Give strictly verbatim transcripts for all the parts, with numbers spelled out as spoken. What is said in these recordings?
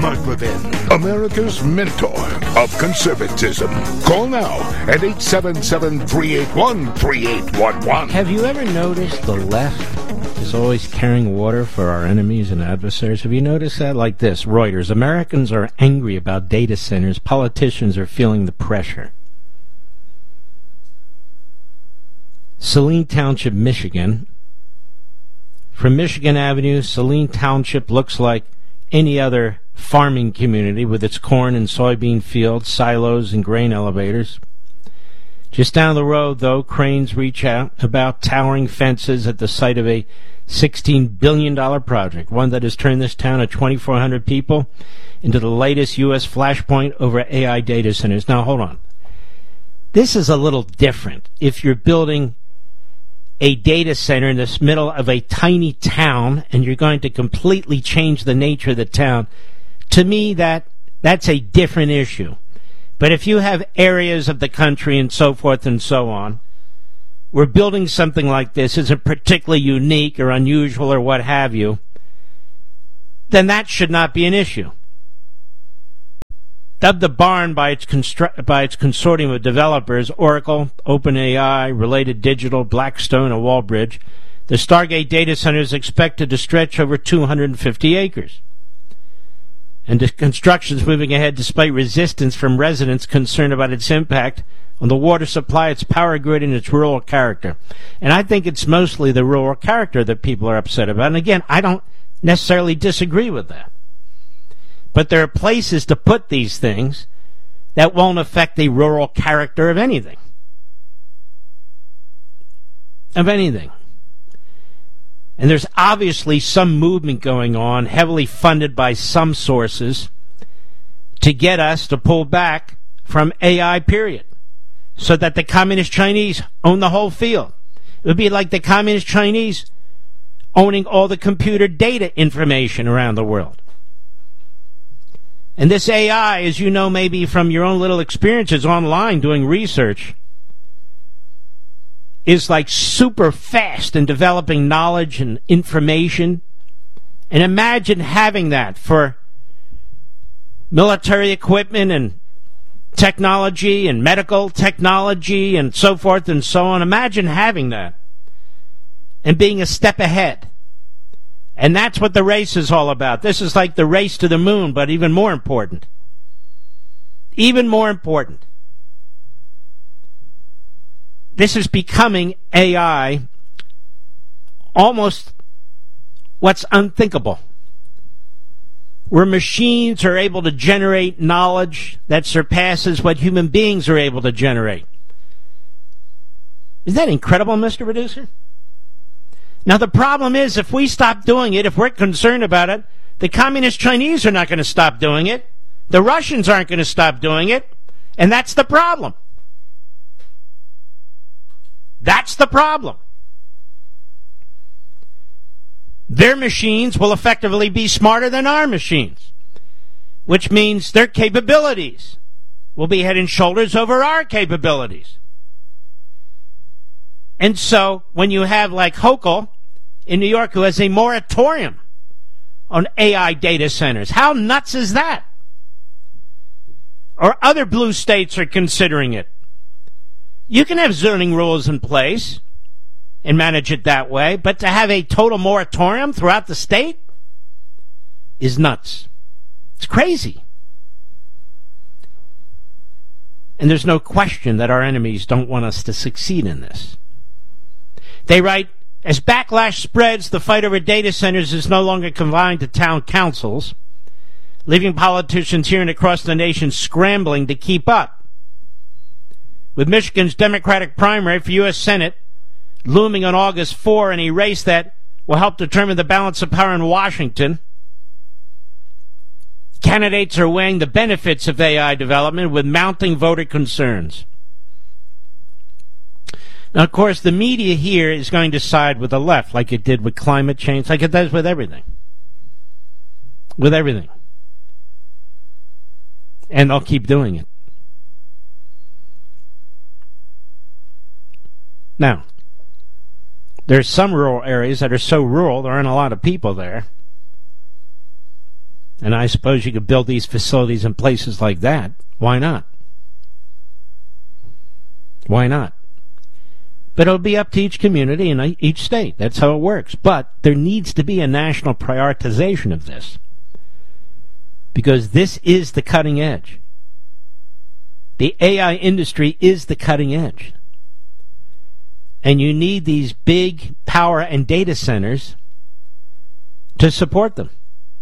Todd Levin, America's mentor of conservatism. Call now at eight seven seven, three eight one, three eight one one. Have you ever noticed the left is always carrying water for our enemies and adversaries? Have you noticed that? Like this, Reuters, Americans are angry about data centers. Politicians are feeling the pressure. Saline Township, Michigan. From Michigan Avenue, Saline Township looks like any other farming community with its corn and soybean fields, silos, and grain elevators. Just down the road, though, cranes reach out about towering fences at the site of a sixteen billion dollars project, one that has turned this town of twenty-four hundred people into the latest U S flashpoint over A I data centers. Now, hold on. This is a little different. If you're building a data center in the middle of a tiny town and you're going to completely change the nature of the town, to me that that's a different issue. But if you have areas of the country and so forth and so on, where building something like this isn't particularly unique or unusual or what have you, then that should not be an issue. Dubbed the barn by its constru- by its consortium of developers, Oracle, OpenAI, Related Digital, Blackstone, and Wallbridge, the Stargate data center is expected to stretch over two hundred fifty acres. And the construction is moving ahead despite resistance from residents concerned about its impact on the water supply, its power grid, and its rural character. And I think it's mostly the rural character that people are upset about. And again, I don't necessarily disagree with that. But there are places to put these things that won't affect the rural character of anything. Of anything. And there's obviously some movement going on, heavily funded by some sources, to get us to pull back from A I, period. So that the Communist Chinese own the whole field. It would be like the Communist Chinese owning all the computer data information around the world. And this A I, as you know maybe from your own little experiences online doing research, is like super fast in developing knowledge and information. And imagine having that for military equipment and technology and medical technology and so forth and so on. Imagine having that and being a step ahead. And that's what the race is all about. This is like the race to the moon, but even more important. Even more important. This is becoming A I almost what's unthinkable. Where machines are able to generate knowledge that surpasses what human beings are able to generate. Isn't that incredible, Mister Producer? Now, the problem is, if we stop doing it, if we're concerned about it, the Communist Chinese are not going to stop doing it. The Russians aren't going to stop doing it. And that's the problem. That's the problem. Their machines will effectively be smarter than our machines, which means their capabilities will be head and shoulders over our capabilities. And so, when you have like Hochul in New York, who has a moratorium on A I data centers, how nuts is that? Or other blue states are considering it. You can have zoning rules in place and manage it that way, but to have a total moratorium throughout the state is nuts. It's crazy. And there's no question that our enemies don't want us to succeed in this. They write, as backlash spreads, the fight over data centers is no longer confined to town councils, leaving politicians here and across the nation scrambling to keep up. With Michigan's Democratic primary for U S Senate looming on August fourth in a race that will help determine the balance of power in Washington, candidates are weighing the benefits of A I development with mounting voter concerns. Now, of course, the media here is going to side with the left, like it did with climate change, like it does with everything. With everything. And they'll keep doing it. Now, there's some rural areas that are so rural, there aren't a lot of people there. And I suppose you could build these facilities in places like that. Why not? Why not? But it'll be up to each community and each state. That's how it works. But there needs to be a national prioritization of this, because this is the cutting edge. The A I industry is the cutting edge. And you need these big power and data centers to support them.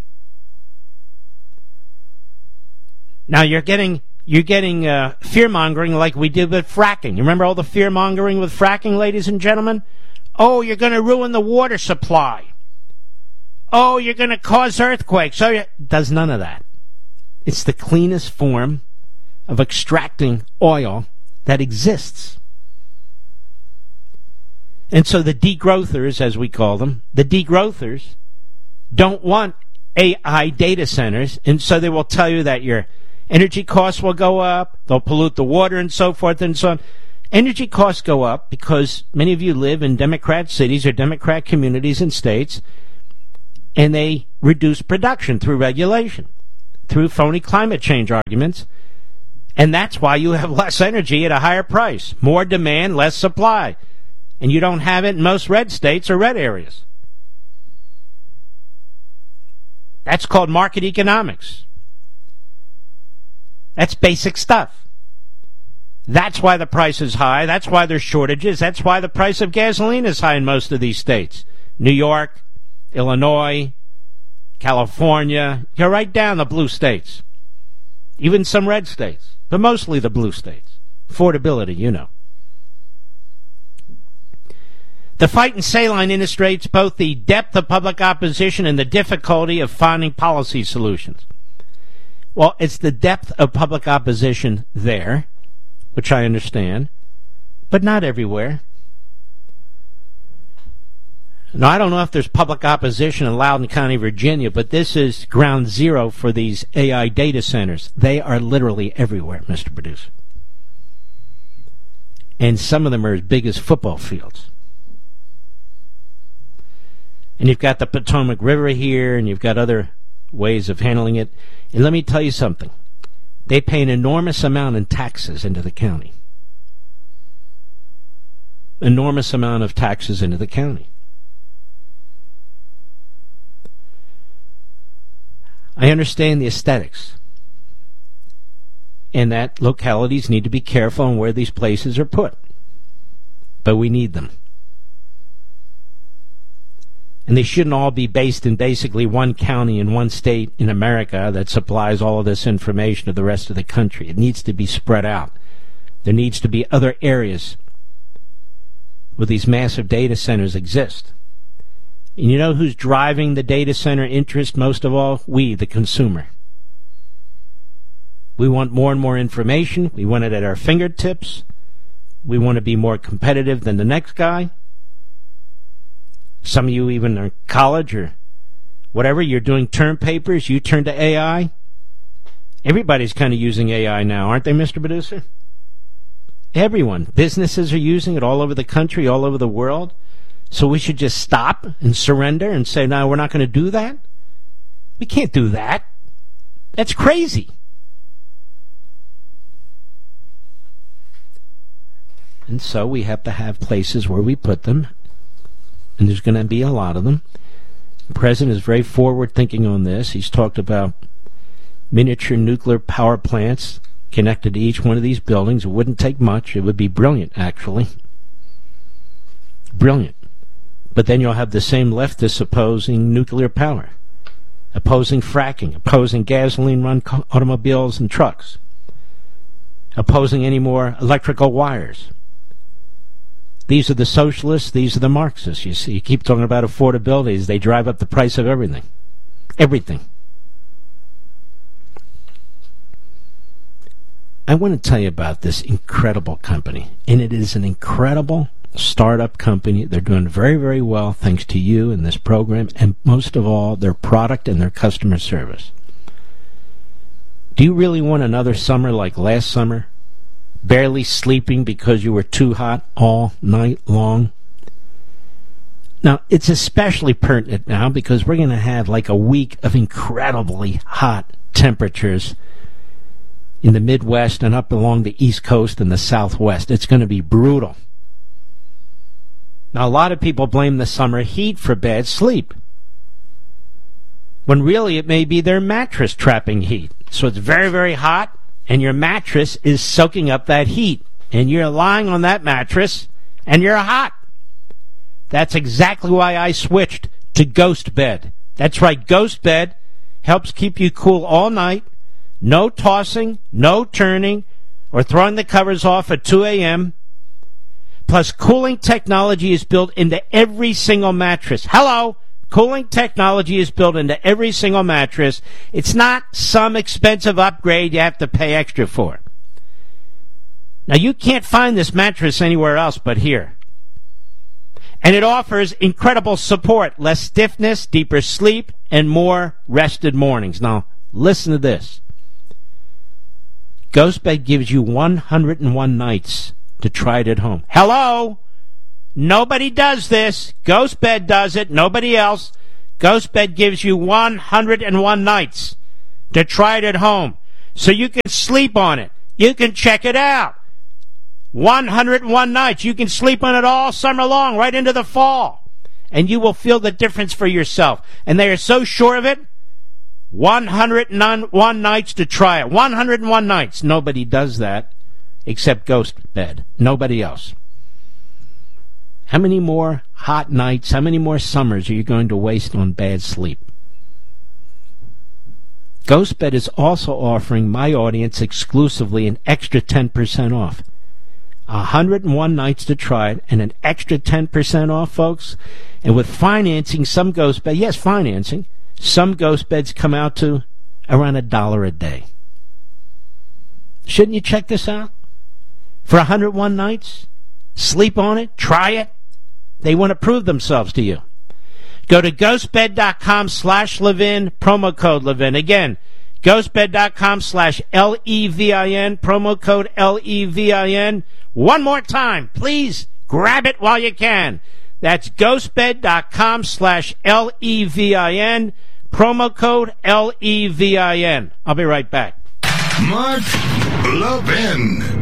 Now you're getting you're getting uh, fear-mongering like we did with fracking. You remember all the fear-mongering with fracking, ladies and gentlemen? Oh, you're going to ruin the water supply. Oh, you're going to cause earthquakes. Oh, it does none of that. It's the cleanest form of extracting oil that exists. And so the degrowthers, as we call them, the degrowthers don't want A I data centers, and so they will tell you that your energy costs will go up, they'll pollute the water and so forth and so on. Energy costs go up because many of you live in Democrat cities or Democrat communities and states, and they reduce production through regulation, through phony climate change arguments, and that's why you have less energy at a higher price. More demand, less supply. And you don't have it in most red states or red areas. That's called market economics. That's basic stuff. That's why the price is high. That's why there's shortages. That's why the price of gasoline is high in most of these states. New York, Illinois, California. You're right down the blue states. Even some red states, but mostly the blue states. Affordability, you know. The fight in saline illustrates both the depth of public opposition and the difficulty of finding policy solutions. Well, it's the depth of public opposition there, which I understand, but not everywhere. Now, I don't know if there's public opposition in Loudoun County, Virginia, but this is ground zero for these A I data centers. They are literally everywhere, Mister Producer. And some of them are as big as football fields. And you've got the Potomac River here, and you've got other ways of handling it. And let me tell you something. They pay an enormous amount in taxes into the county. Enormous amount of taxes into the county. I understand the aesthetics, and that localities need to be careful on where these places are put. But we need them. And they shouldn't all be based in basically one county in one state in America that supplies all of this information to the rest of the country. It needs to be spread out. There needs to be other areas where these massive data centers exist. And you know who's driving the data center interest most of all? We, the consumer. We want more and more information. We want it at our fingertips. We want to be more competitive than the next guy. Some of you even are in college or whatever, you're doing term papers, you turn to A I. Everybody's kind of using A I now, aren't they, Mister Producer? Everyone. Businesses are using it all over the country, all over the world. So we should just stop and surrender and say, no, we're not going to do that? We can't do that. That's crazy. And so we have to have places where we put them. And there's going to be a lot of them. The president is very forward-thinking on this. He's talked about miniature nuclear power plants connected to each one of these buildings. It wouldn't take much. It would be brilliant, actually. Brilliant. But then you'll have the same leftists opposing nuclear power, opposing fracking, opposing gasoline-run automobiles and trucks, opposing any more electrical wires. These are the socialists, these are the Marxists. You see, you keep talking about affordability. They drive up the price of everything. Everything. I want to tell you about this incredible company. And it is an incredible startup company. They're doing very, very well thanks to you and this program. And most of all, their product and their customer service. Do you really want another summer like last summer? Barely sleeping because you were too hot all night long? Now, it's especially pertinent now because we're going to have like a week of incredibly hot temperatures in the Midwest and up along the East Coast and the Southwest. It's going to be brutal. Now, a lot of people blame the summer heat for bad sleep, when really it may be their mattress trapping heat. So it's very, very hot, and your mattress is soaking up that heat, and you're lying on that mattress, and you're hot. That's exactly why I switched to Ghost Bed. That's right, Ghost Bed helps keep you cool all night. No tossing, no turning, or throwing the covers off at two a.m. Plus, cooling technology is built into every single mattress. Hello! Cooling technology is built into every single mattress. It's not some expensive upgrade you have to pay extra for. Now, you can't find this mattress anywhere else but here. And it offers incredible support, less stiffness, deeper sleep, and more rested mornings. Now, listen to this. Ghost Bed gives you one hundred one nights to try it at home. Hello? Nobody does this. Ghost Bed does it. Nobody else. Ghost Bed gives you one hundred one nights to try it at home, so you can sleep on it. You can check it out. one hundred one nights. You can sleep on it all summer long, right into the fall. And you will feel the difference for yourself. And they are so sure of it. one hundred one nights to try it. one hundred one nights. Nobody does that except Ghost Bed. Nobody else. How many more hot nights, how many more summers are you going to waste on bad sleep? Ghost Bed is also offering my audience exclusively an extra ten percent off. one hundred one nights to try it and an extra ten percent off, folks. And with financing, some Ghost Bed, yes, financing, some Ghost Beds come out to around a dollar a day. Shouldn't you check this out? For one hundred one nights, sleep on it, try it. They want to prove themselves to you. Go to ghostbed.com slash Levin, promo code Levin. Again, ghostbed.com slash L E V I N, promo code L E V I N. One more time, please grab it while you can. That's ghostbed.com slash L E V I N, promo code L E V I N. I'll be right back. Mark Levin.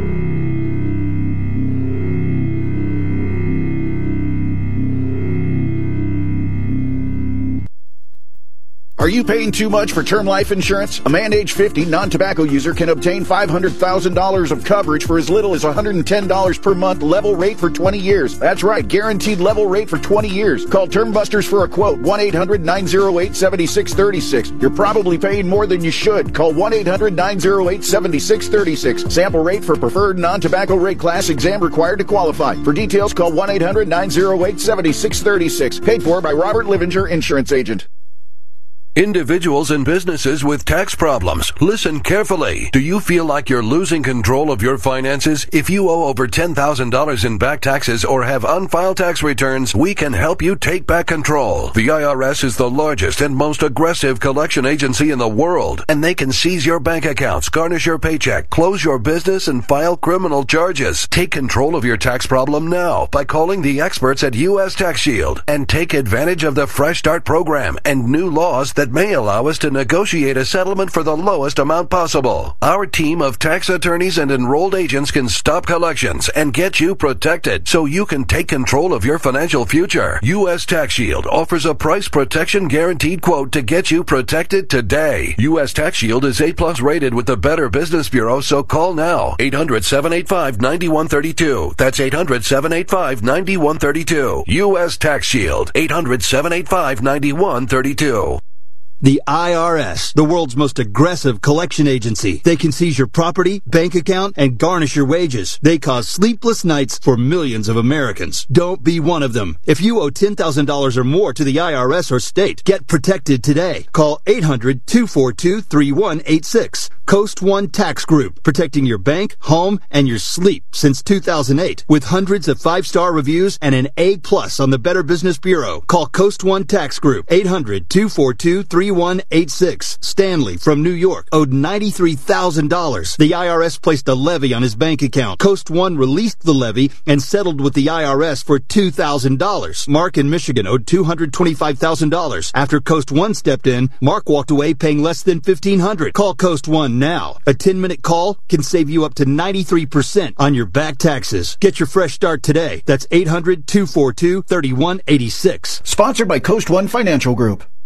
Are you paying too much for term life insurance? A man age fifty, non-tobacco user can obtain five hundred thousand dollars of coverage for as little as one hundred ten dollars per month, level rate for twenty years. That's right, guaranteed level rate for twenty years. Call Term Busters for a quote, one eight hundred nine oh eight seven six three six. You're probably paying more than you should. Call one eight hundred nine oh eight seven six three six. Sample rate for preferred non-tobacco rate class, exam required to qualify. For details, call one eight hundred nine oh eight seven six three six. Paid for by Robert Livinger, Insurance Agent. Individuals and businesses with tax problems, listen carefully. Do you feel like you're losing control of your finances? If you owe over ten thousand dollars in back taxes or have unfiled tax returns, we can help you take back control. The I R S is the largest and most aggressive collection agency in the world, and they can seize your bank accounts, garnish your paycheck, close your business, and file criminal charges. Take control of your tax problem now by calling the experts at U S Tax Shield and take advantage of the Fresh Start program and new laws that may allow us to negotiate a settlement for the lowest amount possible. Our team of tax attorneys and enrolled agents can stop collections and get you protected so you can take control of your financial future. U S Tax Shield offers a price protection guaranteed quote to get you protected today. U S Tax Shield is A plus rated with the Better Business Bureau, so call now. eight hundred seven eight five nine one three two. That's eight hundred seven eight five nine one three two. U S Tax Shield. eight hundred seven eight five nine one three two. The I R S, the world's most aggressive collection agency. They can seize your property, bank account, and garnish your wages. They cause sleepless nights for millions of Americans. Don't be one of them. If you owe ten thousand dollars or more to the I R S or state, get protected today. Call eight hundred two four two three one eight six. Coast One Tax Group, protecting your bank, home, and your sleep since two thousand eight. With hundreds of five-star reviews and an A plus on the Better Business Bureau. Call Coast One Tax Group, eight hundred, two four two, three one eight six. Stanley from New York owed ninety-three thousand dollars. The I R S placed a levy on his bank account. Coast One released the levy and settled with the I R S for two thousand dollars. Mark in Michigan owed two hundred twenty-five thousand dollars. After Coast One stepped in, Mark walked away paying less than fifteen hundred dollars. Call Coast One now. A ten-minute call can save you up to ninety-three percent on your back taxes. Get your fresh start today. That's eight hundred, two four two, three one eight six. Sponsored by Coast One Financial Group.